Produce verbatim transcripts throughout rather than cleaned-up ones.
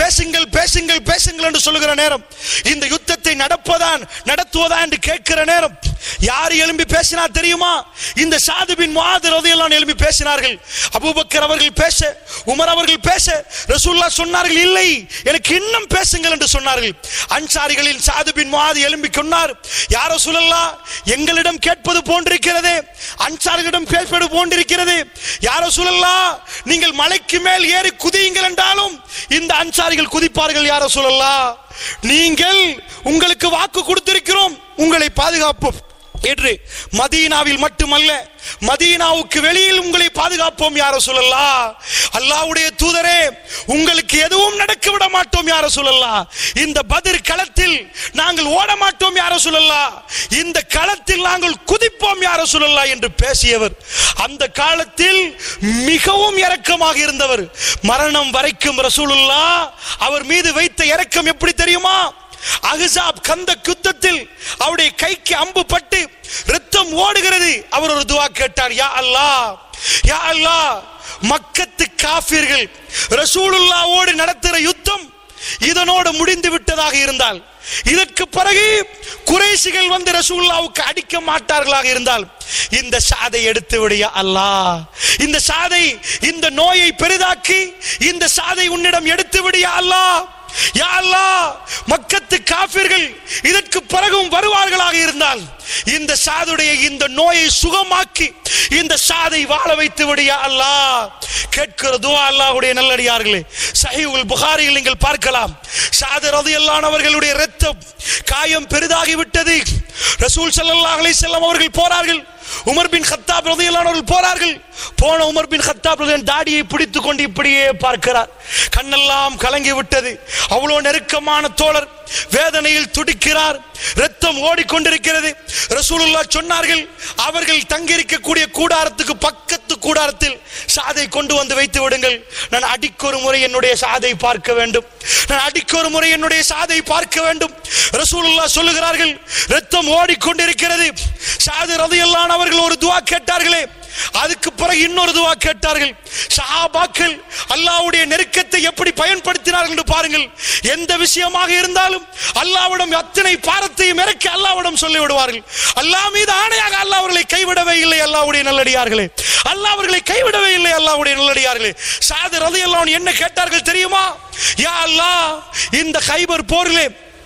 பேசுங்கள் பேசுங்கள் பேசுங்கள் என்று சொல்லுகிற நேரம், இந்த யுத்தத்தை நடப்பதான் நடத்துவதா என்று கேட்கிற நேரம் யார் எழும்பி பேசினா தெரியுமா? இந்த சாது பின் முஆத் ரலியல்லாஹு எழும்பி பேசினார்கள். அபூபக்கர் அவர்கள் பேச, உமர் அவர்கள் பேச, ரசூலுல்லாஹ் சொன்னார்கள் இல்லை எனக்கு இன்னும் பேசுங்கள் என்று சொன்னார்கள். அன்சாரிகளில் சாது பின் முஆத் எழும்பி சொன்னார், யா ரசூலல்லாஹ் எங்களிடம் கேட்பது போன்றிருக்கிறது, அன்சாரிகளிடம் கேட்பது போன்றிருக்கிறது. யா ரசூலல்லாஹ் நீங்கள் மலைக்கு மேல் ஏறி குதியுங்கள் என்றாலும் இந்த அன்சாரிகள் குதிப்பார்கள். யா ரசூலல்லாஹ் நீங்கள் உங்களுக்கு வாக்கு கொடுத்திருக்கிறோம் உங்களை பாதுகாப்போம் என்று, மதீனாவில் மட்டுமல்ல மதீனாவுக்கு வெளியில் உங்களை பாதுகாப்போம் யா ரசூலல்லாஹ். அல்லாஹ்வுடைய தூதரே உங்களுக்கு எதுவும் நடக்க விட மாட்டோம் யா ரசூலல்லாஹ். இந்த பத்ர் களத்தில் நாங்கள் ஓட மாட்டோம் யா ரசூலல்லாஹ், இந்த களத்தில் நாங்கள் குதிப்போம் யா ரசூலல்லாஹ் என்று பேசியவர், அந்த காலத்தில் மிகவும் இரக்கமாக இருந்தவர். மரணம் வரைக்கும் ரசூலுல்லாஹ் அவர் மீது வைத்த இரக்கம் எப்படி தெரியுமா? அஹ்ஸாப் கந்தக் யுத்தத்தில் அவருடைய கைக்கு அம்பு பட்டு இரத்தம் ஓடுகிறது. அவர் ஒரு துஆ கேட்டார், யா அல்லாஹ் யா அல்லாஹ் மக்கத்து காஃபிர்கள் ரசூலுல்லாஹ்வோடு நடத்துகிற யுத்தம் இதனோடு முடிந்து விட்டதாக இருந்தால், இதற்கு பிறகு குறைஷிகள் வந்து ரசூலுல்லாஹ்வுக்கு அடிக்க மாட்டார்களாக இருந்தால் இந்த சாதை எடுத்து விடு யா அல்லாஹ், இந்த சாதை இந்த நோயை பெரிதாக்கி இந்த சாதை உன்னிடம் எடுத்து விடு யா அல்லாஹ். யா அல்லாஹ் மக்கத்து காஃபிர்கள் இதற்கு பிறகும் வருவார்களாக இருந்தால் இந்த சாதுடைய இந்த நோயை சுகமாக்கி இந்த சாதை வாழ வைத்து விடு யா அல்லாஹ். கேட்கிற துஆ அல்லாஹ்வுடைய நல்லடியார்களே, சஹீஹுல் புகாரியில் நீங்கள் பார்க்கலாம். சாது ரலியல்லாஹு அன்ஹு அவர்களுடைய இரத்தம் காயம் பெரிதாகி விட்டது. ரசூல் ஸல்லல்லாஹு அலைஹி வஸல்லம் அவர்கள் போறார்கள், உமர் பின் கத்தாப் ரலியல்லாஹு அன்ஹு அவர்கள் போறார்கள். போன உமர் பின் கத்தாப் தாடியை பிடித்துக் கொண்டு இப்படியே பார்க்கிறார், கண்ணெல்லாம் கலங்கி விட்டது. அவ்வளவு நெருக்கமான தோழர் வேதனையில் துடிக்கிறார், இரத்தம் ஓடிக்கொண்டிருக்கிறது. ரசூலுல்லாஹ் சொன்னார்கள், அவர்கள் தங்கியிருக்கக்கூடிய கூடாரத்துக்கு பக்கத்து கூடாரத்தில் சாதை கொண்டு வந்து வைத்து விடுங்கள், நான் அடிக்கொரு முறை என்னுடைய சாதை பார்க்க வேண்டும், நான் அடிக்கொரு முறை என்னுடைய சாதை பார்க்க வேண்டும். ரசூலுல்லாஹ் சொல்லுகிறார்கள், இரத்தம் ஓடிக்கொண்டிருக்கிறது. சாது ரலியல்லாஹு அன்ஹு அவர்கள் ஒரு துஆ கேட்டார்களே, அதுக்கு பிறகு இன்னொரு துஆ கேட்டார்கள். சஹாபாக்கள் அல்லாஹ்வுடைய நெருக்கத்தை எப்படி பயன்படுத்தினார்கள் என்று பாருங்கள். எந்த விஷயமாக இருந்தாலும் அல்லாஹ்விடம் அத்தனை பாரத்தையும் இறக்கி அல்லாஹ்விடம் சொல்லி விடுவார்கள். அல்லாஹ் மீது ஆணையாக அல்லாஹ் அவர்களை கைவிடவே இல்லை. அல்லாஹ்வுடைய நல்லடியார்களே, அல்லாஹ் அவர்களை கைவிடவே இல்லை. அல்லாஹ்வுடைய நல்லடியார்களே, சாது ரலியல்லாஹு அன்ஹு என்ன கேட்டார்கள் தெரியுமா? யா அல்லாஹ் இந்த கைபர் போரிலே,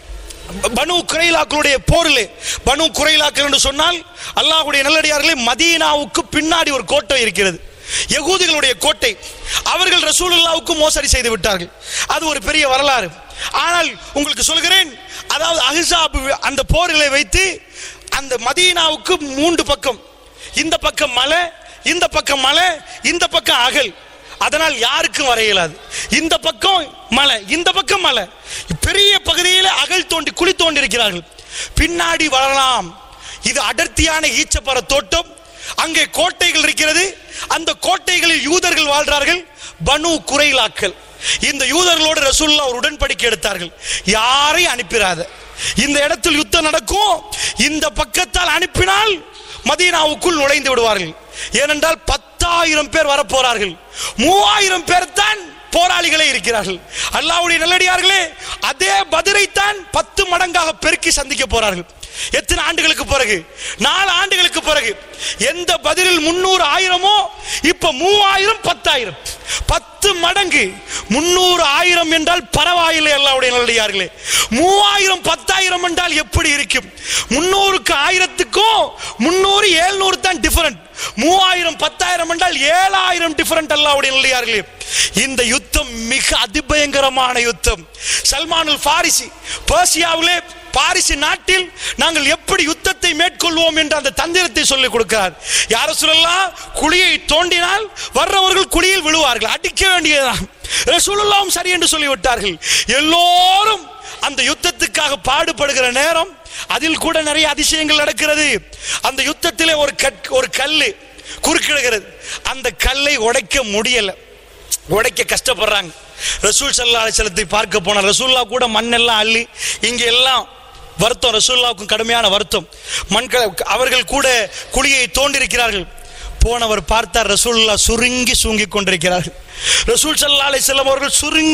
பனு குறைலாக்களுடைய போரிலே, பனு குறைலாக்கள் என்று சொன்னால் அல்லாஹ்வுடைய நல்லடியார்களே மதீனாவுக்கு பின்னாடி ஒரு கோட்டை இருக்கிறது, யகூதிகளுடைய கோட்டை. அவர்கள் ரசூலுல்லாஹ்வுக்கு மோசடி செய்து விட்டார்கள், அது ஒரு பெரிய வரலாறு. ஆனால் உங்களுக்கு சொல்கிறேன், அதாவது அஹ்ஸாப் அந்த போரிலே வைத்து அந்த மதீனாவுக்கு மூன்று பக்கம், இந்த பக்கம் மலை, இந்த பக்கம் மலை, இந்த பக்கம் அகல், அதனால் யாருக்கும் வர இயலாது. இந்த பக்கம் மலை, இந்த பக்கம் மலை, பெரிய பகுதியில் அகல் தோண்டி குழி தோண்டி இருக்கிறார்கள். பின்னாடி வரலாம், இது அடர்த்தியான ஈச்சப்பர தோட்டம், அங்கே கோட்டைகள் இருக்கிறது, அந்த கோட்டைகளில் யூதர்கள் வாழ்றார்கள், பனு குறைலாக்கள். இந்த யூதர்களோடு ரசூலுல்லாஹ் ஒரு உடன்படிக்கை எடுத்தார்கள், யாரையும் அனுப்பிராத, இந்த இடத்தில் யுத்தம் நடக்கும், இந்த பக்கத்தால் அனுப்பினால் மதீனாவுக்குள் நுழைந்து விடுவார்கள். ஏனென்றால் பத்தாயிரம் பேர் வரப்போறார்கள், மூவாயிரம் பேர் தான் போராளிகளே இருக்கிறார்கள். அல்லாஹ்வுடைய நல்லடியார்களே, அதே பத்ரை தான் பத்து மடங்காக பெருக்கி சந்திக்க போறார்கள். எத்தனை ஆண்டுகளுக்கு பிறகு? நாலு ஆண்டுகளுக்கு பிறகு. எந்த பதிலில் முன்னூறு ஆயிரமோ இப்ப மூவாயிரம் பத்தாயிரம், பத்து மடங்கு. முன்னூறு ஆயிரம் என்றால் பரவாயில்லை அல்லாஹ்வுடைய நல்லடியார்களே, மூவாயிரம் பத்தாயிரம் என்றால் எப்படி இருக்கும்? முன்னூறுக்கு ஆயிரத்துக்கும் முன்னூறு ஏழ்நூறு தான் டிஃபரண்ட், மூவாயிரம் பத்தாயிரம் என்றால் ஏழாயிரம் டிஃபரண்ட் அல்லாஹ்வுடைய நல்லடியார்களே. இந்த யுத்தம் மிக அதிபயங்கரமான யுத்தம். சல்மானுல் ஃபாரிசி பெர்சியாவிலே பாரிசு நாட்டில் நாங்கள் எப்படி யுத்தத்தை மேற்கொள்வோம் என்ற அந்த தந்திரத்தை சொல்லிக் கொடுக்கிறார். யார சொல்லலாம், குழியை தோண்டினால் வர்றவர்கள் குழியில் விழுவார்கள், அடிக்க வேண்டியதுதான். ரசூலுல்லாஹ்வும் சரி என்று சொல்லிவிட்டார்கள். எல்லோரும் அந்த யுத்தத்துக்காக பாடுபடுகிற நேரம் அதில் கூட நிறைய அதிசயங்கள் நடக்கிறது. அந்த யுத்தத்திலே ஒரு ஒரு கல்லு குறுக்கிடுகிறது, அந்த கல்லை உடைக்க முடியல, உடைக்க கஷ்டப்படுறாங்க. ரசூல் ஸல்லல்லாஹு அலைஹி வஸல்லத்தை பார்க்க போன ரசூலுல்லாஹ் கூட மண்ணெல்லாம் அள்ளி, இங்க எல்லாம் வருத்தம், ரசூலுல்லாஹ்வுக்கு கடுமையான வருத்தம், மண்களை அவர்கள் கூட குழியை தோண்டிருக்கிறார்கள். போனவர் பார்த்தார், ரசூலுல்லாஹ் சுருங்கி சூங்கி கொண்டிருக்கிறார்கள். ரசூல் ஸல்லல்லாஹு அலைஹி வஸல்லம் அவர்கள் சுருங்கி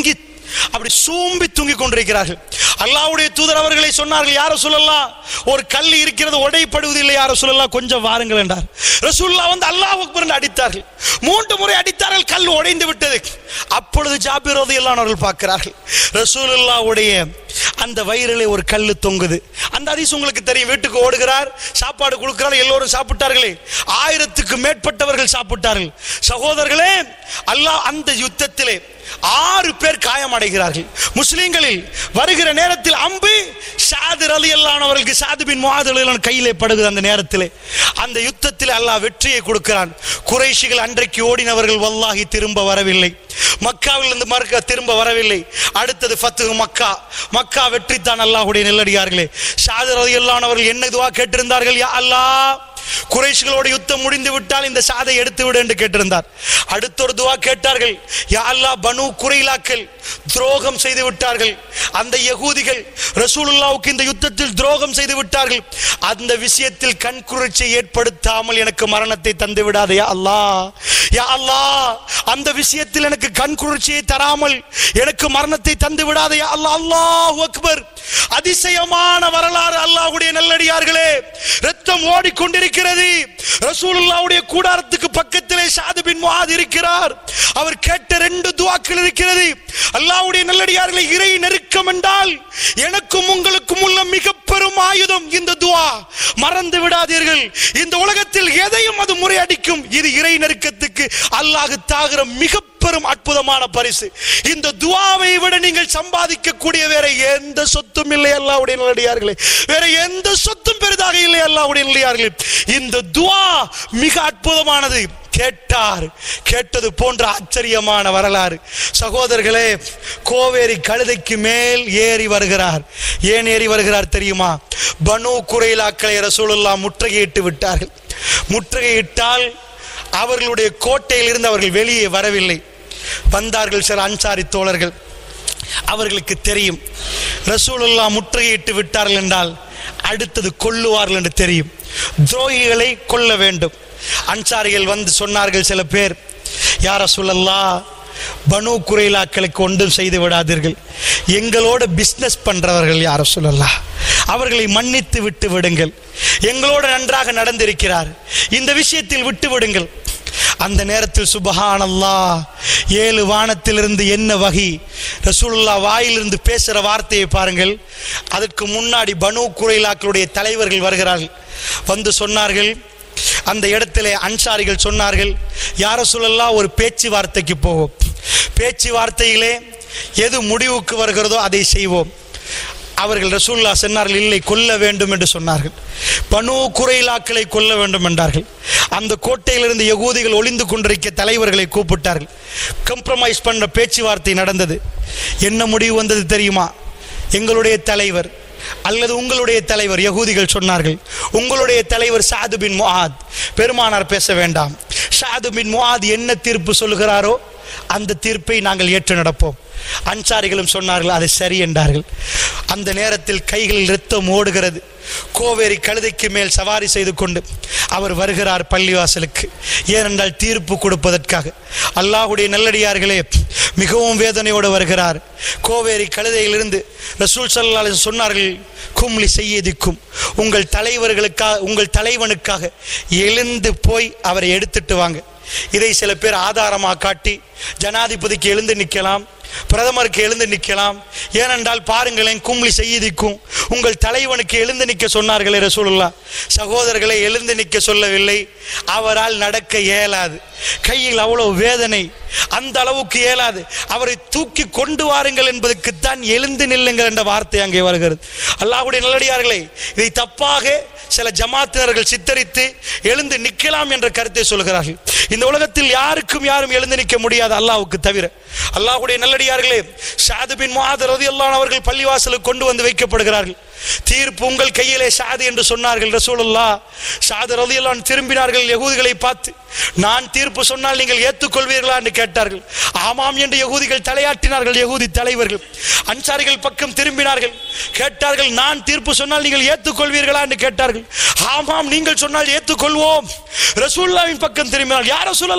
அப்படி சூம்பி தூங்கி கொண்டிருக்கிறார்கள். அல்லாஹ்வுடைய தூதர் அவர்களை சொன்னார்கள், யார சொல்லலாம், ஒரு கல் இருக்கிறது உடைப்படுவது இல்லை, யார சொல்லலாம், கொஞ்சம் வாருங்கள் என்றார். ரசூலுல்லாஹ் வந்து அல்லாஹ் அக்பர் என்று அடித்தார்கள். மூன்று முறை அடித்தார்கள், கல் உடைந்து விட்டது. அப்பொழுது ஜாபிர் ரலியல்லாஹு அன்ஹு அவர்கள் பார்க்கிறார்கள், ரசூலுல்லாஹ்வுடைய அந்த வயிறிலே ஒரு கல்லு தொங்குது. அந்த ஹதீஸ் உங்களுக்கு தெரியும். வீட்டுக்கு ஓடுகிறார், சாப்பாடு கொடுக்கிறார், எல்லோரும் சாப்பிட்டார்களே, ஆயிரத்துக்கு மேற்பட்டவர்கள் சாப்பிட்டார்கள். சகோதரர்களே, அல்லாஹ் அந்த யுத்தத்திலே ஆறு பேர் காயமடைகிறார்கள். முஸ்லிம்களில் வருகிற நேரத்தில் அம்பு சாது ரலியல்லாஹு அன்ஹு அவர்களுக்கு சாது பின் முஆத் ரலியல்லாஹு அன்ஹு கையிலே படுகிறது. அந்த நேரத்திலே அந்த யுத்தத்தில் அல்லாஹ் வெற்றியை கொடுக்கிறான். குறைஷிகள் அன்றைக்கு ஓடினவர்கள் வல்லாஹி திரும்ப வரவில்லை. மக்காவிலிருந்து மறுக்க திரும்ப வரவில்லை. அடுத்தது ஃபத்ஹு மக்கா. மக்கா வெற்றி தான். அல்லாஹ்வுடைய நெல்லடியார்களே, சாது ரலியல்லாஹு அன்ஹு அவர்கள் என்ன துஆ கேட்டிருந்தார்கள்? யா அல்லாஹ், குறைஷிகளோட யுத்தம் முடிந்து விட்டால் இந்த சாதை எடுத்து விடு என்று கேட்டிருந்தார். அடுத்த ஒரு துஆ கேட்டார்கள், யா அல்லாஹ், பனு குறைலாக்கள் துரோகம் செய்து விட்டார்கள், அந்த யகூதிகள் ரசூலுல்லாஹ்வுக்கு இந்த யுத்தத்தில் துரோகம் செய்து விட்டார்கள், அந்த விஷயத்தில் கண்குளிர்ச்சி ஏற்படுத்தாமல் எனக்கு மரணத்தை தந்து விடாதே யா அல்லாஹ். யா அல்லாஹ், அந்த விஷயத்தில் எனக்கு கண்குளிர்ச்சியை தராமல் எனக்கு மரணத்தை தந்து விடாதே யா அல்லாஹ். அல்லாஹு அக்பர். அதிசயமான வரலாறு அல்லாஹ்வுடைய நல்லடியார்களே. ரத்தம் ஓடிக்கொண்டிருக்கிறது. ரசூலுல்லாஹ்வுடைய கூடாரத்துக்கு பக்கத்திலே சாது பின் முஆத் இருக்கிறார். அவர் கேட்ட ரெண்டு துஆக்கள் இருக்கிறது. அல்லாஹ்வுடைய நல்லடியார்களே, இறை நெருக்கம் என்றால் எனக்கும் உங்களுக்கும் உள்ள மிக பெரும் ஆயுதம் இந்த துஆ. மறந்து விடாதீர்கள். இந்த உலகத்தில் எதையும் அது முறையடிக்கும். இது இறை நெருக்கத்துக்கு அல்லாஹ் தாகிற மிக பெரும் அற்புதமான பரிசு. இந்த துஆவை விட நீங்கள் சம்பாதிக்க கூடிய வேற எந்த சொத்தும் இல்லை அல்லாஹ்வுடைய நல்லடியார்களே. வேற எந்த சொத்தும் பெரிதாக இல்லை அல்லாஹ்வுடைய நல்லடியார்களே. இந்த துஆ மிக அற்புதமானது. கேட்டார், கேட்டது போன்ற ஆச்சரியமான வரலாறு. சகோதரர்களே, கோவேரி கழுதைக்கு மேல் ஏறி வருகிறார். ஏன் ஏறி வருகிறார் தெரியுமா? பனு குறைலாக்களை ரசூலுல்லாஹ் முற்றுகையிட்டு விட்டார்கள். முற்றுகையிட்டால் அவர்களுடைய கோட்டையில் இருந்து அவர்கள் வெளியே வரவில்லை. வந்தார்கள் சில அன்சாரி தோழர்கள். அவர்களுக்கு தெரியும் ரசூலுல்லாஹ் முற்றுகையிட்டு விட்டார்கள் என்றால் அடுத்தது கொல்லுவார்கள் என்று தெரியும். துரோகிகளை கொல்ல வேண்டும். அன்சாரிகள் வந்து சொன்னார்கள் சில பேர், யா ரசூலல்லாஹ், பனு குறைலாக்களுக்கு ஒன்றும் செய்து விடாதீர்கள், எங்களோட பிஸ்னஸ் பண்றவர்கள் யா ரசூலல்லாஹ், அவர்களை மன்னித்து விட்டு விடுங்கள், எங்களோட நன்றாக நடந்திருக்கிறார், இந்த விஷயத்தில் விட்டு விடுங்கள். அந்த நேரத்தில் சுப்ஹானல்லாஹ், ஏழு வானத்திலிருந்து என்ன வகி ரசூலுல்லாஹ் வாயிலிருந்து பேசுற வார்த்தையை பாருங்கள். அதற்கு முன்னாடி பனு குறைலாக்களுடைய தலைவர்கள் வருகிறார்கள். வந்து சொன்னார்கள், அந்த இடத்திலே அன்சாரிகள் சொன்னார்கள், யா ரசூலல்லாஹ், ஒரு பேச்சுவார்த்தைக்கு போவோம், பேச்சுவார்த்தையிலே எது முடிவுக்கு வருகிறதோ அதை செய்வோம். அவர்கள் ரசூலுல்லாஹ் சொன்னார்கள், இல்லை, கொல்ல வேண்டும் என்று சொன்னார்கள். பனு குறைலாக்களை கொல்ல வேண்டும் என்றார்கள். அந்த கோட்டையிலிருந்து யகூதிகள் ஒளிந்து கொண்டிருக்க தலைவர்களை கூப்பிட்டார்கள். கம்ப்ரமைஸ் பண்ண பேச்சுவார்த்தை நடந்தது. என்ன முடிவு வந்தது தெரியுமா? எங்களுடைய தலைவர் அல்லது உங்களுடைய தலைவர், யகூதிகள் சொன்னார்கள், உங்களுடைய தலைவர் சாது பின் முஆத், பெருமானார் பேச வேண்டாம், சாது பின் முஆத் என்ன தீர்ப்பு சொல்கிறாரோ அந்த தீர்ப்பை நாங்கள் ஏற்று நடப்போம். அன்சாரிகளும் சொன்னார்கள், அது சரி என்றார்கள். அந்த நேரத்தில் கைகளில் இரத்தம் ஓடுகிறது. கோவேரி கழுதைக்கு மேல் சவாரி செய்து கொண்டு அவர் வருகிறார் பள்ளிவாசலுக்கு. ஏனென்றால் தீர்ப்பு கொடுப்பதற்காக. அல்லாஹ்வுடைய நல்லடியார்களே, மிகவும் வேதனையோடு வருகிறார். கோவேரி கழுதையிலிருந்து ரசூல் ஸல்லல்லாஹு அலைஹி வஸல்லம் சொன்னார்கள், கும்லி செய்யதிக்கும், உங்கள் தலைவர்களுக்காக, உங்கள் தலைவனுக்காக எழுந்து போய் அவரை எடுத்துட்டு வாங்க. இதை சில பேர் ஆதாரமாக காட்டி ஜனாதிபதிக்கு எழுந்து நிற்கலாம், பிரதமருக்கு எழுந்து நிற்கலாம். ஏனென்றால் பாருங்களேன், கும்லி செய்யதிக்கும், உங்கள் தலைவனுக்கு எழுந்து நிற்க சொன்னார்களே ரசூலுல்லாஹ். சகோதரர்களை, எழுந்து நிற்க சொல்லவில்லை, அவரால் நடக்க இயலாது, கையில் அவ்வளவு வேதனை, அந்த அளவுக்கு இயலாது, அவரை தூக்கி கொண்டு வாருங்கள் என்பதற்குத்தான் எழுந்து நில்லுங்கள் என்ற வார்த்தை அங்கே வருகிறது. அல்லாஹ்வுடைய நல்லடியார்களே, இதை தப்பாக சில ஜமாத்தினர்கள் சித்தரித்து எழுந்து நிற்கலாம் என்ற கருத்தை சொல்கிறார்கள். இந்த உலகத்தில் யாருக்கும் யாரும் எழுந்து நிற்க முடியாது அல்லாஹ்வுக்கு தவிர. அல்லாஹ்வுடைய நல்லடியார்களே, சாது பின் முஆத் ரலியல்லாஹு அன்ஹு அவர்கள் பள்ளிவாசலுக்கு கொண்டு வந்து வைக்கப்படுகிறார்கள். தீர்ப்பு உங்கள் கையிலே சாது என்று சொன்னார்கள் ரசூலுல்லாஹ். சாது ரலியல்லாஹு அன்ஹு திரும்பினார்கள் யகூதிகளை பார்த்து, நான் தீர்ப்பு சொன்னால் நீங்கள் ஏற்றுக்கொள்வீர்களா என்று கேட்டார்கள். ஆமாம் என்று யகூதிகள் தலையாட்டினார்கள். யகூதி தலைவர்கள் அன்சாரிகள் பக்கம் திரும்பினார்கள், கேட்டார்கள், நான் தீர்ப்பு சொன்னால் நீங்கள் ஏற்றுக்கொள்வீர்களா என்று கேட்டார்கள். ஆமாம், நீங்கள் சொன்னால் ஏற்றுக்கொள்வோம். ரசூலுல்லாஹ்வின் பக்கம் திரும்பினார்கள், யா ரசூலல்லாஹ்,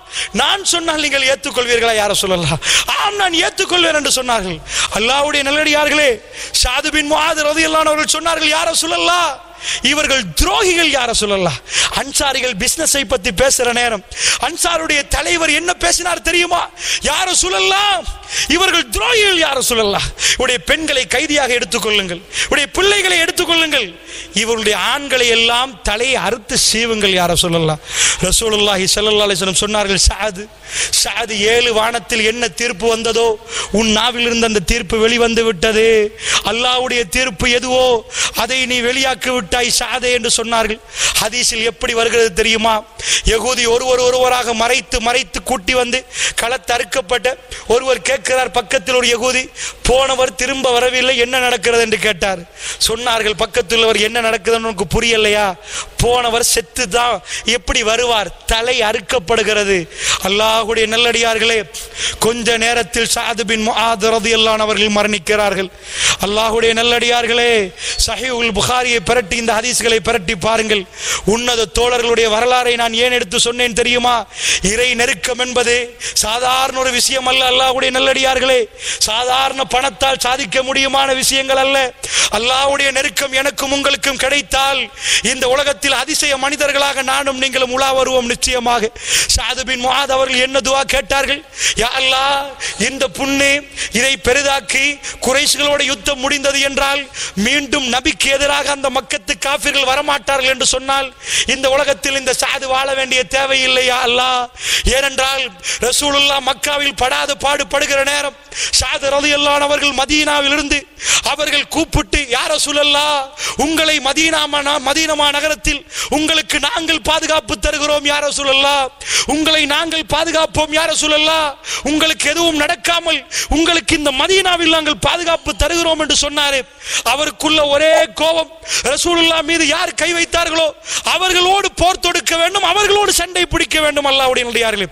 நான் சொன்னால் நீங்கள் ஏற்றுக்கொள்வீர்களா யார சொல்லலாம்? ஆம், நான் ஏற்றுக்கொள்வேன் என்று சொன்னார்கள். அல்லாஹ்வுடைய நல்லடியார்களே, ஸஅத் பின் முஆத் ரலியல்லாஹு அன்ஹு அவர்கள் சொன்னார்கள், யார சொல்லலாம், இவர்கள் துரோகிகள் யார சொல்லலாம். அன்சாரிகள் பிசினஸை பத்தி பேசுற நேரம் அன்சாருடைய தலைவர் என்ன பேசினார் தெரியுமா? யார சொல்லலாம், இவர்கள் துரோகிகள் யார சொல்லலாம். உடைய பெண்களை கைதியாக எடுத்துக்கொள்ளுங்கள், உடைய பிள்ளைகளை எடுத்துக்கொள்ளுங்கள், இவருடைய ஆண்களை எல்லாம் தலையை அறுத்து சீவுங்கள் யார சொல்லலாம். ரசூலுல்லாஹி ஸல்லல்லாஹு அலைஹி வஸல்லம் சொன்னார்கள், ஸஅத் ஸஅத் ஏழு வானத்தில் என்ன தீர்ப்பு வந்ததோ உன் நாவில் இருந்து அந்த தீர்ப்பு வெளிவந்து விட்டது. அல்லாஹ்வுடைய தீர்ப்பு எதுவோ அதை நீ வெளியாக்கி விட்டாய் ஸஅதே என்று சொன்னார்கள். ஹதீஸில் எப்படி வருகிறது தெரியுமா? யகூதி ஒருவர் ஒருவராக மறைத்து மறைத்து கூட்டி வந்து களத்து அறுக்கப்பட்ட ஒருவர் கேட்கிறார், பக்கத்தில் ஒரு யகூதி, போனவர் திரும்ப வரவில்லை, என்ன நடக்கிறது என்று கேட்டார். சொன்னார்கள் பக்கத்தில் உள்ளவர், என்ன நடக்குதுன்னு உனக்கு புரியலையா? போனவர் செத்து தான் எப்படி வருவார்? தலை அறுக்கப்படுகிறது. அல்லாஹ்வுடைய நல்லடியார்களே, கொஞ்ச நேரத்தில் ஸஅத் பின் முஆத் ரலியல்லாஹு அன்ஹு அவர்கள் மரணிக்கிறார்கள். அல்லாஹ்வுடைய நல்லடியார்களே, ஸஹீஹுல் புகாரியை பிரட்டி இந்த ஹதீஸ்களை பிரட்டி பாருங்கள். உன்னத தோழர்களுடைய வரலாறை நான் ஏன் எடுத்து சொன்னேன் தெரியுமா? இறை நெருக்கம் என்பது சாதாரண ஒரு விஷயம் அல்ல. அல்லாஹ்வுடைய நல்லடியார்களே, சாதாரண பணத்தால் சாதிக்க முடியுமான விஷயங்கள் அல்ல. அல்லாஹ்வுடைய நெருக்கம் எனக்கும் உங்களுக்கும் கிடைத்தால் இந்த உலகத்தில் அதிசய மனிதர்களாக நானும் நீங்களும் உலா வருவோம் நிச்சயமாக. ஸஅத் பின் முஆத் அவர்கள் என்ன துஆ கேட்டார்கள்? யா அல்லாஹ், இந்த புண்ணு இதை பெரிதாக்கி குறைஷிகளோட யுத்தம் முடிந்தது என்றால் மீண்டும் நபிக்கு எதிராக அந்த மக்கத்து காஃபிர்கள் வரமாட்டார்கள் என்று சொன்னால் இந்த உலகத்தில் இந்த ஸஅத் வாழ வேண்டிய தேவையில்லை யா அல்லாஹ். ஏனென்றால் ரசூலுல்லாஹ் மக்காவில் படாத பாடுபடுகிற நேரம் ஸஅத் ரலியல்லாஹு அன்ஹு அவர்கள் மதீனாவில் இருந்து அவர்கள் கூப்பிட்டு, யா ரசூலல்லாஹ், உங்களை மதீனா மதீனா நகரத்தில் உங்களுக்கு நாங்கள் பாதுகாப்பு தருகிறோம் யா ரசூலல்லாஹ், உங்களை நாங்கள் பாதுகாப்போம் யா ரசூலல்லாஹ், உங்களுக்கு எதுவும் நடக்காமல் உங்களுக்கு இந்த மதீனாவில் நாங்கள் பாதுகாப்பு தருகிறோம் என்று சொன்னாரே, அவருக்குள்ள ஒரே கோபம், ரசூலுல்லாஹ் மீது யார் கை வைத்தார்களோ அவர்களோடு போர் தொடுக்க வேண்டும், அவர்களோடு சண்டை பிடிக்க வேண்டும். அல்லாஹ்வுடைய நல்லடியார்களே,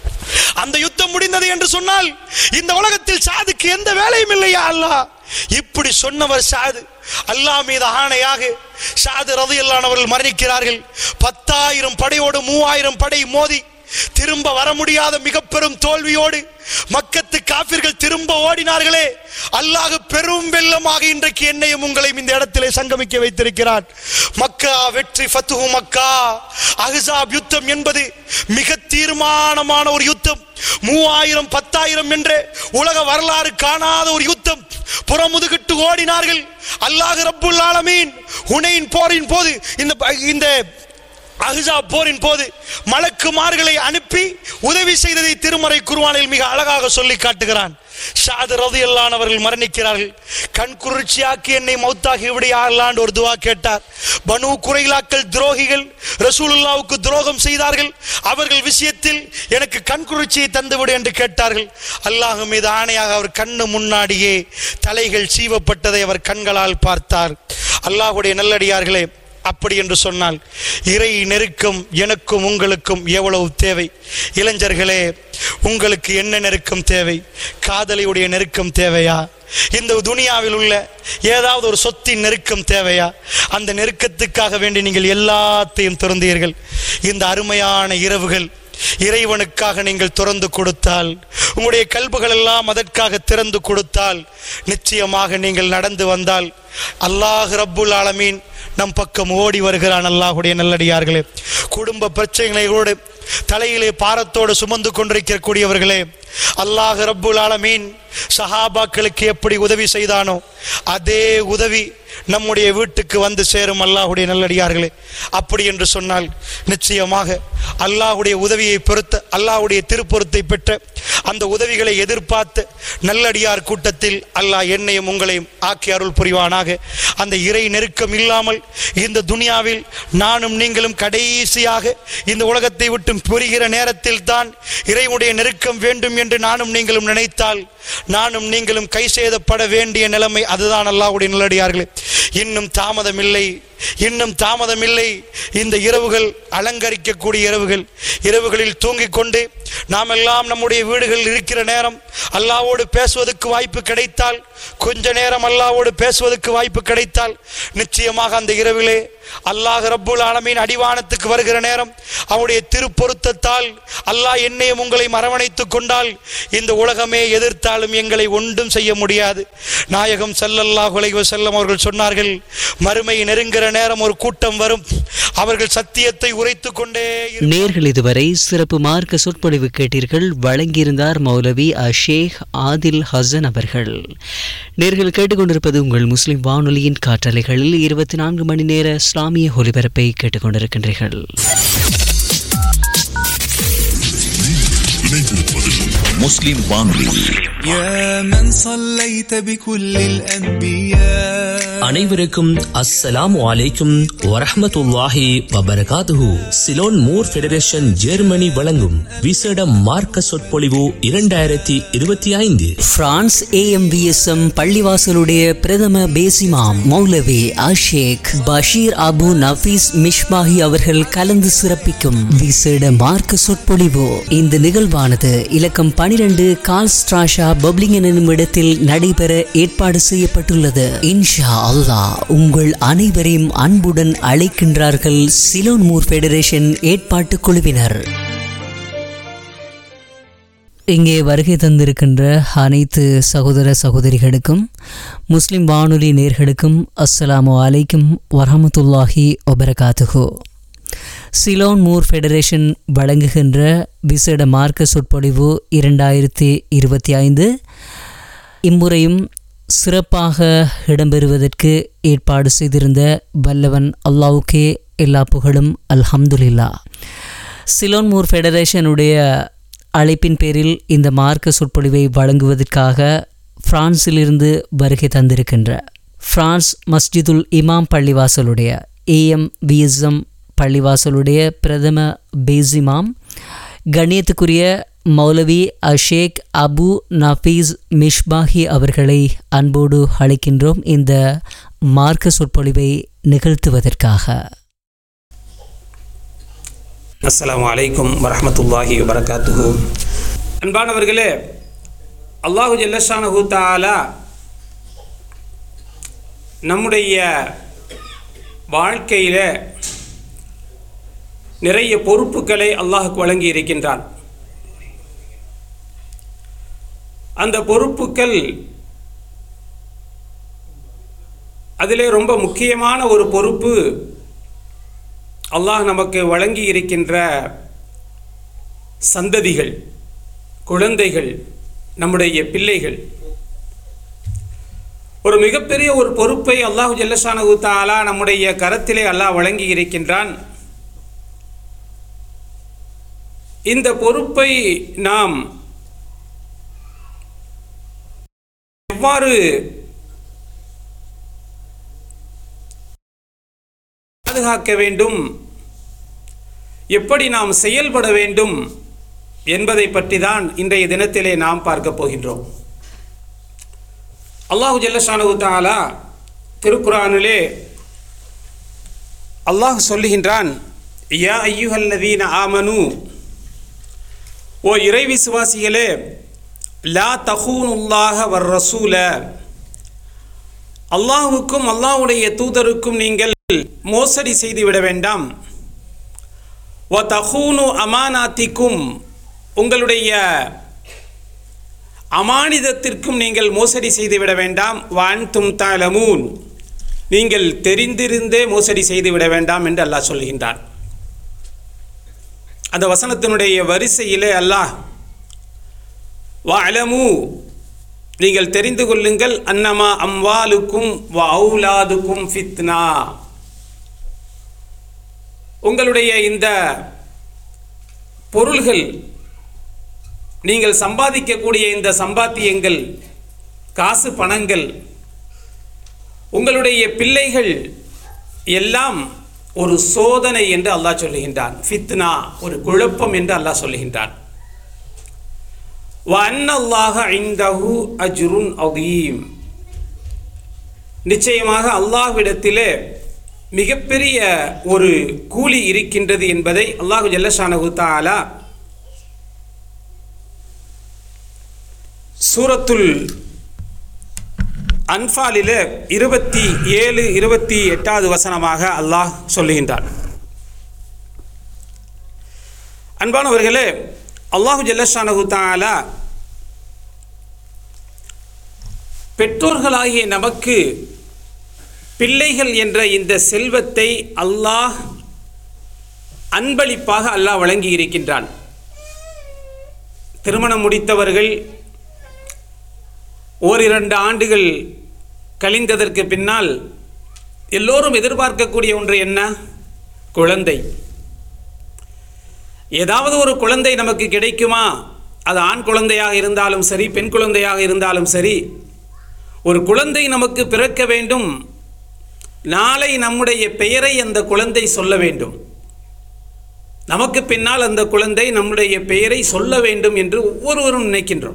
அந்த யுத்தம் முடிந்தது என்று சொன்னால் இந்த உலகத்தில் ஸஅதுக்கு எந்த வேலையும் இல்லையா அல்லாஹ். இப்படி சொன்னவர் ஸஅத். அல்லாஹ் மீது ஆணையாக ஸஅத் ரலியல்லாஹு அன்ஹு அவர்கள் மரணிக்கிறார்கள். பத்தாயிரம் படையோடு மூவாயிரம் படை மோதி திரும்ப வர முடியாத மிக பெரும் தோல்வியோடு மக்கத்து காபிர்கள் திரும்ப ஓடினார்களே, அல்லாஹ் பெரும் வெள்ளமாக இன்றைக்கு என்னையும் உங்களையும் இந்த இடத்திலே சங்கமிக்க வைத்திருக்கிறார். மக்கா வெற்றி, ஃபத்ஹு மக்கா, அஹ்ஸாப் யுத்தம் என்பது மிக தீர்மானமான ஒரு யுத்தம். மூவாயிரம் பத்தாயிரம் என்று உலக வரலாறு காணாத ஒரு யுத்தம். புறமுதுகிட்டு ஓடினார்கள். அல்லாஹ் ரப்புல் ஆலமீன் ஹுனைன் போரின் போது, இந்த இந்த அஹ்ஸாப் போரின் போது மலக்குமார்களை அனுப்பி உதவி செய்ததை திருமறை குர்ஆனில் மிக அழகாக சொல்லி காட்டுகிறான். ஸஅத் ரலியல்லாஹு அன்ஹு அவர்கள் மரணிக்கிறார்கள். கண் குளிர்ச்சியாக்கி என்னை மௌத்தாகி விடியா அல்லாஹ் ஒரு துஆ கேட்டார். பனு குறைலாக்கள் துரோகிகள், ரசூலுல்லாஹ்வுக்கு துரோகம் செய்தார்கள், அவர்கள் விஷயத்தில் எனக்கு கண் குளிர்ச்சியை தந்துவிடு என்று கேட்டார்கள். அல்லாஹ் மீது ஆணையாக அவர் கண்ணு முன்னாடியே தலைகள் சீவப்பட்டதை அவர் கண்களால் பார்த்தார். அல்லாஹ்வுடைய நல்லடியார்களே, அப்படி என்று சொன்னால் இறை நெருக்கம் எனக்கும் உங்களுக்கும் எவ்வளவு தேவை. இளைஞர்களே, உங்களுக்கு என்ன நெருக்கம் தேவை? காதலியுடைய நெருக்கம் தேவையா? இந்த துனியாவில் உள்ள ஏதாவது ஒரு சொத்தின் நெருக்கம் தேவையா? அந்த நெருக்கத்துக்காக வேண்டி நீங்கள் எல்லாத்தையும் திறந்தீர்கள். இந்த அருமையான இரவுகள் இறைவனுக்காக நீங்கள் திறந்து கொடுத்தால், உங்களுடைய கல்புகள் எல்லாம் அதற்காக திறந்து கொடுத்தால், நிச்சயமாக நீங்கள் நடந்து வந்தால் அல்லாஹ் ரப்புல் ஆலமீன் நம் பக்கம் ஓடி வருகிறான். அல்லாஹ்வுடைய நல்லடியார்களே, குடும்ப பிரச்சனைகளோடு தலையிலே பாரத்தோடு சுமந்து கொண்டிருக்கக்கூடியவர்களே, அல்லாஹ் ரப்புல் ஆலமீன் சஹாபாக்களுக்கு எப்படி உதவி செய்தானோ அதே உதவி நம்முடைய வீட்டுக்கு வந்து சேரும். அல்லாஹ்வுடைய நல்லடியார்களே, அப்படி என்று சொன்னால் நிச்சயமாக அல்லாஹ்வுடைய உதவியை பொறுத்த, அல்லாஹ்வுடைய திருப்பொருத்தை பெற்ற அந்த உதவிகளை எதிர்பார்த்து நல்லடியார் கூட்டத்தில் அல்லாஹ் என்னையும் உங்களையும் ஆக்கி அருள் புரிவானாக. அந்த இறை நெருக்கம் இல்லாமல் இந்த துனியாவில் நானும் நீங்களும் கடைசியாக இந்த உலகத்தை விட்டு புரிகிற நேரத்தில் தான் இறைவனுடைய நெருக்கம் வேண்டும் என்று நானும் நீங்களும் நினைத்தால் நானும் நீங்களும் கை சேதப்பட வேண்டிய நிலைமை அதுதான். அல்லாஹ்வுடைய நல்லடியார்களே, இன்னும் தாமதம் இல்லை. இன்னும் தாமதமில்லை. இந்த இரவுகள் அலங்கரிக்கக்கூடிய இரவுகள். இரவுகளில் தூங்கிக் கொண்டு நாம் எல்லாம் நம்முடைய வீடுகளில் இருக்கிற நேரம் அல்லாஹ்வோடு பேசுவதற்கு வாய்ப்பு கிடைத்தால், கொஞ்ச நேரம் அல்லாஹ்வோடு பேசுவதற்கு வாய்ப்பு கிடைத்தால், நிச்சயமாக அந்த இரவிலே அல்லாஹ் ரப்புல் ஆலமீன் அடிவானத்துக்கு வருகிற நேரம் அவருடைய திருப்பொருத்தத்தால் அல்லாஹ் என்னையும் உங்களை அரவணைத்துக் கொண்டால் இந்த உலகமே எதிர்த்தாலும் எங்களை ஒன்றும் செய்ய முடியாது. நாயகம் ஸல்லல்லாஹு அலைஹி வஸல்லம் அவர்கள் சொன்னார்கள், மறுமை நெருங்குகிற நேரம் ஒரு கூட்டம் வரும், அவர்கள் சத்தியத்தை உரைத்துக் கொண்டே. நேர்கள் இதுவரை சிறப்பு மார்க்க சொற்பொழிவு கேட்டீர்கள். வழங்கியிருந்தார் மௌலவி ஷேக் ஆதில் ஹசன் அவர்கள். நேர்கள் கேட்டுக்கொண்டிருப்பது உங்கள் முஸ்லிம் வானொலியின் காற்றலைகளில் இருபத்தி நான்கு மணி நேர இஸ்லாமிய ஒலிபரப்பை கேட்டுக்கொண்டிருக்கின்றீர்கள். முஸ்லிம் வானொலி. அனைவருக்கும் அஸ்ஸலாமு அலைக்கும் வரஹ்மத்துல்லாஹி வபரகாத்துஹு. சிலோன் மூர் ஃபெடரேஷன் ஜெர்மனி வழங்கும் விசேட மார்க்க சொற்பொழிவு இரண்டாயிரத்தி இருபத்தி ஐந்து. பிரான்ஸ் ஏஎம்விஎஸ்எம் பள்ளிவாசலுடைய பிரதம பேசிமாம் மௌலவி ஷேக் பஷீர் அபு நஃபீஸ் மிஷ்பாஹி அவர்கள் கலந்து சிறப்பிக்கும் விசேட மார்க்க சொற்பொழிவு. இந்த நிகழ்வானது இலக்கம் பனிரெண்டு கால்ஸ்ட்ராஷா பப்ளிங்கன் எனும் இடத்தில் நடைபெற ஏற்பாடு செய்யப்பட்டுள்ளது. இன்ஷா அல்லாஹ் உங்கள் அனைவரையும் அன்புடன் அழைக்கின்றார்கள் சிலோன் மூர் ஃபெடரேஷன் ஏற்பாட்டு குழுவினர். இங்கே வருகை தந்திருக்கின்ற அனைத்து சகோதர சகோதரிகளுக்கும் முஸ்லிம் வானொலி நேர்களுக்கும் அஸ்ஸலாமு அலைக்கும் வரஹ்மத்துல்லாஹி வபரகாத்துஹு. சிலோன் மூர் ஃபெடரேஷன் வழங்குகின்ற விசேட மார்க்க சொற்பொழிவு இரண்டாயிரத்தி இருபத்தி ஐந்து இம்முறையும் சிறப்பாக இடம்பெறுவதற்கு ஏற்பாடு செய்திருந்த வல்லவன் அல்லாஹ்வுக்கே எல்லா புகழும் அல்ஹம்துலில்லாஹ். சிலோன் மூர் ஃபெடரேஷனுடைய அழைப்பின் பேரில் இந்த மார்க்க சொற்பொழிவை வழங்குவதற்காக பிரான்சிலிருந்து வருகை தந்திருக்கின்ற பிரான்ஸ் மஸ்ஜிதுல் இமாம் பள்ளிவாசலுடைய ஏஎம்விஎஸ்எம் பள்ளிவாசலுடைய பிரதம பேசிமாம் கண்ணியத்துக்குரிய மௌலவி ஷேக் அபு நஃபீஸ் மிஷ்பாஹி அவர்களை அன்போடு அழைக்கின்றோம் இந்த மார்க்க சொற்பொழிவை நிகழ்த்துவதற்காக. அஸ்ஸலாமு அலைக்கும் வரஹ்மத்துல்லாஹி வபரகாத்துஹு. அன்பானவர்களே, அல்லாஹு ஜல்லஷானஹு தஆலா நம்முடைய வாழ்க்கையில் நிறைய பொறுப்புகளை அல்லாஹுக்கு வழங்கி இருக்கின்றான். அந்த பொறுப்புகள் அதிலே ரொம்ப முக்கியமான ஒரு பொறுப்பு அல்லாஹ் நமக்கு வழங்கி இருக்கின்ற சந்ததிகள், குழந்தைகள், நம்முடைய பிள்ளைகள். ஒரு மிகப்பெரிய ஒரு பொறுப்பை அல்லாஹு ஜல்லஷானஹு தஆலா நம்முடைய கரத்திலே அல்லாஹ் வழங்கி இருக்கின்றான். இந்த பொறுப்பை நாம் எவ்வாறு பாதுகாக்க வேண்டும், எப்படி நாம் செயல்பட வேண்டும் என்பதை பற்றி தான் இன்றைய தினத்திலே நாம் பார்க்க போகின்றோம். அல்லாஹு ஜல்லஷானஹு தஆலா திருக்குர்ஆனிலே அல்லாஹ் சொல்லுகின்றான், யா அய்யுஹல்லதீன ஆமனு, ஓ இறை விசுவாசிகளே, லா தஹூனுல்லாஹ வர் ரசூல, அல்லாஹ்வுக்கும் அல்லாஹ்வுடைய தூதருக்கும் நீங்கள் மோசடி செய்துவிட வேண்டாம். வ தஹூனு அமானாத்திக்கும், உங்களுடைய அமானிதத்திற்கும் நீங்கள் மோசடி செய்துவிட வேண்டாம். வ அன்தும் தஅலமூன், நீங்கள் தெரிந்திருந்தே மோசடி செய்துவிட வேண்டாம் என்று அல்லாஹ் சொல்கின்றான். அந்த வசனத்தினுடைய வரிசையிலே அல்லாஹ் வஅலமு, நீங்கள் தெரிந்து கொள்ளுங்கள், அன்னமா அம்வாலுக்கும் வ அவுலாதுக்கும் ஃபித்னா, உங்களுடைய இந்த பொருள்கள், நீங்கள் சம்பாதிக்கக்கூடிய இந்த சம்பாத்தியங்கள், காசு பணங்கள், உங்களுடைய பிள்ளைகள் எல்லாம் ஒரு சோதனை என்று அல்லாஹ் சொல்லுகின்றான். ஃபித்னா, ஒரு குழப்பம் என்று அல்லாஹ் சொல்லுகின்றான். வ அன்னல்லாஹ இன்தஹு அஜ்ருன் அதீம், நிச்சயமாக அல்லாஹ்விடத்திலே மிகப்பெரிய ஒரு கூலி இருக்கின்றது என்பதை அல்லாஹு ஜல்லஷானஹு தஆலா சூரத்துல் அன்ஃபாலில் இருபத்தி ஏழு இருபத்தி எட்டாவது வசனமாக அல்லாஹ் சொல்லுகின்றான். அன்பானவர்களே, அல்லாஹு ஜல்லஷானஹு தஆலா பெற்றோர்களாகிய நமக்கு பிள்ளைகள் என்ற இந்த செல்வத்தை அல்லாஹ் அன்பளிப்பாக அல்லாஹ் வழங்கி இருக்கின்றான். திருமணம் முடித்தவர்கள் ஓரிரண்டு ஆண்டுகள் கழிந்ததற்கு பின்னால் எல்லோரும் எதிர்பார்க்கக்கூடிய ஒன்று என்ன? குழந்தை. ஏதாவது ஒரு குழந்தை நமக்கு கிடைக்குமா? அது ஆண் குழந்தையாக இருந்தாலும் சரி, பெண் குழந்தையாக இருந்தாலும் சரி, ஒரு குழந்தை நமக்கு பிறக்க வேண்டும். நாளை நம்முடைய பெயரை அந்த குழந்தை சொல்ல வேண்டும். நமக்கு பின்னால் அந்த குழந்தை நம்முடைய பெயரை சொல்ல வேண்டும் என்று ஒவ்வொருவரும் நினைக்கின்றோம்.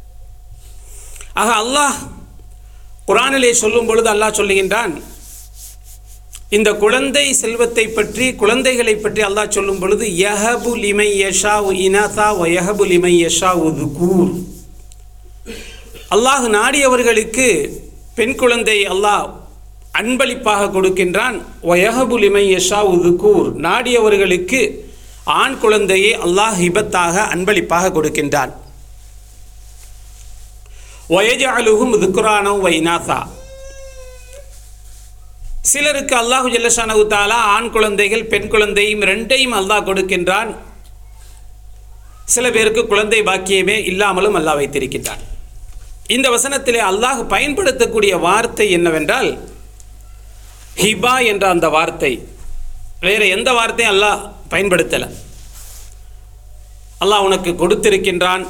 ஆக அல்லாஹ் குர்ஆனிலே சொல்லும் பொழுது அல்லாஹ் சொல்லுகின்றான், இந்த குழந்தை செல்வத்தை பற்றி, குழந்தைகளை பற்றி அல்லாஹ் சொல்லும் பொழுது யஹபு லிமை யஷாஉ இனாதா வ யஹபு லிமை யஷாஉ துகூர். அல்லாஹ் நாடியவர்களுக்கு பெண் குழந்தை அல்லாஹ் அன்பளிப்பாக கொடுக்கின்றான். வயஹபு லிமை யஷாஉ துகூர். நாடியவர்களுக்கு ஆண் குழந்தையை அல்லாஹ் ஹிபத்தாக அன்பளிப்பாக கொடுக்கின்றான். வயஜஅலுஹும் துக்ரானா வ இனாதா. சிலருக்கு அல்லாஹு ஜல்லஷானஹு தஆலா ஆண் குழந்தைகள் பெண் குழந்தையும் ரெண்டையும் அல்லாஹ் கொடுக்கின்றான். சில பேருக்கு குழந்தை பாக்கியமே இல்லாமலும் அல்லாஹ் வைத்திருக்கின்றான். இந்த வசனத்திலே அல்லாஹ் பயன்படுத்தக்கூடிய வார்த்தை என்னவென்றால் ஹிபா என்ற அந்த வார்த்தை. வேறு எந்த வார்த்தையும் அல்லாஹ் பயன்படுத்தலை. அல்லாஹ் உனக்கு கொடுத்திருக்கின்றான்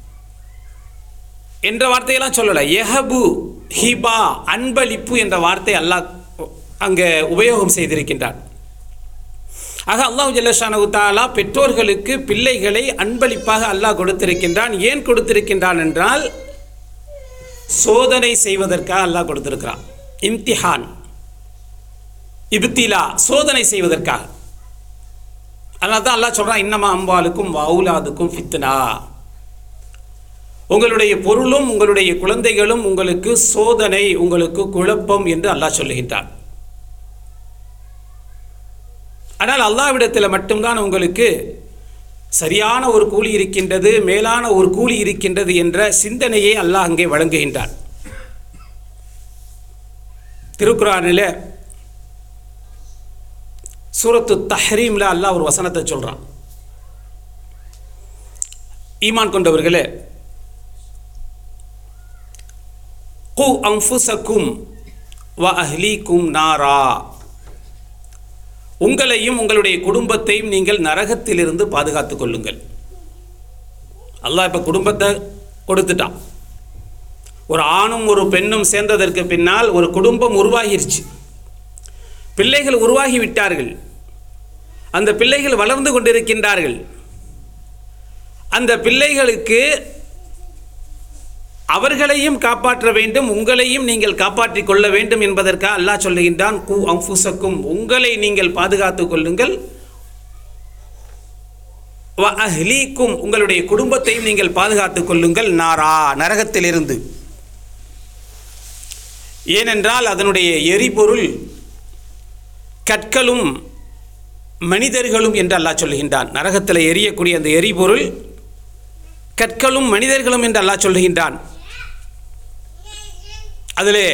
என்ற வார்த்தையெல்லாம் சொல்லலை. யஹபு, ஹிபா, அன்பளிப்பு என்ற வார்த்தை அல்லாஹ் அங்கே உபயோகம் செய்திருக்கின்றான். ஆக அல்லாஹ் ஜல்லஷானஹு தஆலா பெற்றோர்களுக்கு பிள்ளைகளை அன்பளிப்பாக அல்லாஹ் கொடுத்திருக்கின்றான். ஏன் கொடுத்திருக்கின்றான் என்றால் சோதனை செய்வதற்காக அல்லாஹ் கொடுத்திருக்கிறான். இம்திஹான், இப்திலா, சோதனை செய்வதற்காக. அதனால தான் அல்லாஹ் சொல்கிறான், இன்னமா அம்வாலுக்கும் வஅவுலாதுக்கும் ஃபித்னா. உங்களுடைய பொருளும் உங்களுடைய குழந்தைகளும் உங்களுக்கு சோதனை, உங்களுக்கு குழப்பம் என்று அல்லாஹ் சொல்லுகின்றான். ஆனால் அல்லாஹ்விடத்தில் மட்டும்தான் உங்களுக்கு சரியான ஒரு கூலி இருக்கின்றது, மேலான ஒரு கூலி இருக்கின்றது என்ற சிந்தனையை அல்லாஹ் அங்கே வழங்குகின்றான். திருக்குர்ஆனில் சூரத்து தஹ்ரீம்ல அல்லாஹ் ஒரு வசனத்தை சொல்றான். ஈமான் கொண்டவர்களே, கு அன்ஃபுஸக்கும் வ அஹ்லீக்கும் நாரா. உங்களையும் உங்களுடைய குடும்பத்தையும் நீங்கள் நரகத்திலிருந்து பாதுகாத்துக் கொள்ளுங்கள். அல்லாஹ் இப்போ குடும்பத்தை கொடுத்துட்டான். ஒரு ஆணும் ஒரு பெண்ணும் சேர்ந்ததற்கு பின்னால் ஒரு குடும்பம் உருவாகிருச்சு. பிள்ளைகள் உருவாகி விட்டார்கள். அந்த பிள்ளைகள் வளர்ந்து கொண்டிருக்கின்றார்கள். அந்த பிள்ளைகளுக்கு அவர்களையும் காப்பாற்ற வேண்டும், உங்களையும் நீங்கள் காப்பாற்றிக் கொள்ள வேண்டும் என்பதற்காக அல்லாஹ் சொல்லுகின்றான், கு அன்ஃபுஸக்கும், உங்களை நீங்கள் பாதுகாத்துக் கொள்ளுங்கள், வ அஹ்லீக்கும், உங்களுடைய குடும்பத்தையும் நீங்கள் பாதுகாத்துக் கொள்ளுங்கள், நாரா, நரகத்திலிருந்து. ஏனென்றால் அதனுடைய எரிபொருள் கற்களும் மனிதர்களும் என்று அல்லாஹ் சொல்லுகின்றான். நரகத்தில் எரியக்கூடிய அந்த எரிபொருள் கற்களும் மனிதர்களும் என்று அல்லாஹ் சொல்லுகின்றான். அதிலே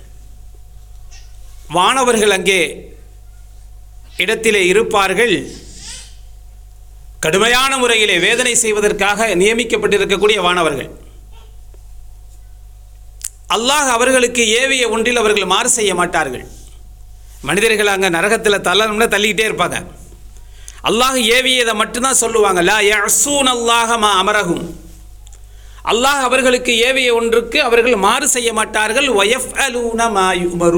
வானவர்கள் அங்கே இடத்திலே இருப்பார்கள். கடுமையான முறையிலே வேதனை செய்வதற்காக நியமிக்கப்பட்டிருக்கக்கூடிய வானவர்கள். அல்லாஹ் அவர்களுக்கு ஏவிய ஒன்றில் அவர்கள் மாறு செய்ய மாட்டார்கள். மனிதர்கள் அங்கே நரகத்தில் தள்ளணும்னா தள்ளிக்கிட்டே இருப்பாங்க. அல்லாஹ் ஏவியதை மட்டும்தான் சொல்லுவாங்க. லா யஅஸூன அல்லாஹ மா அமரஹும். அல்லாஹ் அவர்களுக்கு ஏவிய ஒன்றுக்கு அவர்கள் மாறு செய்ய மாட்டார்கள். வயஃப்அலூன மா யுமரு.